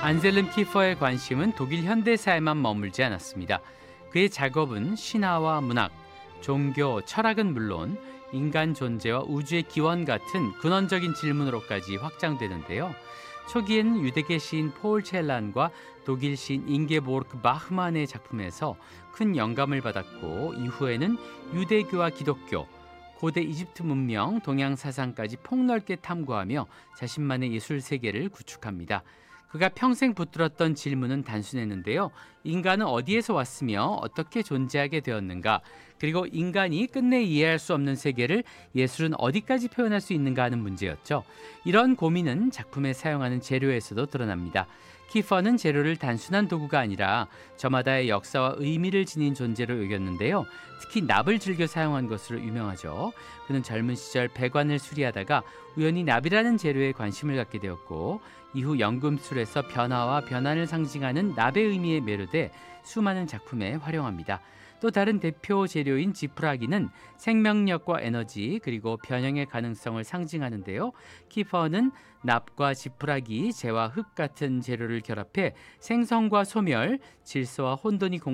안셀름 키퍼의 관심은 독일 현대사에만 머물지 않았습니다. 그의 작업은 신화와 문학, 종교, 철학은 물론 인간 존재와 우주의 기원 같은 근원적인 질문으로까지 확장되는데요. 초기에는 유대계 시인 폴 첼란과 독일 시인 잉게보르크 바흐만의 작품에서 큰 영감을 받았고, 이후에는 유대교와 기독교, 고대 이집트 문명, 동양 사상까지 폭넓게 탐구하며 자신만의 예술 세계를 구축합니다. 그가 평생 붙들었던 질문은 단순했는데요. 인간은 어디에서 왔으며 어떻게 존재하게 되었는가? 그리고 인간이 끝내 이해할 수 없는 세계를 예술은 어디까지 표현할 수 있는가 하는 문제였죠. 이런 고민은 작품에 사용하는 재료에서도 드러납니다. 키퍼는 재료를 단순한 도구가 아니라 저마다의 역사와 의미를 지닌 존재로 여겼는데요. 특히 납을 즐겨 사용한 것으로 유명하죠. 그는 젊은 시절 배관을 수리하다가 우연히 납이라는 재료에 관심을 갖게 되었고, 이후 연금술에서 변화와 변환을 상징하는 납의 의미에 매료돼 수많은 작품에 활용합니다. 또 다른 대표 재료인 지푸라기는 생명력과 에너지 그리고 변형의 가능성을 상징하는데요. 키퍼는 납과 지푸라기, 재와 흙 같은 재료를 결합해 생성과 소멸, 질서와 혼돈이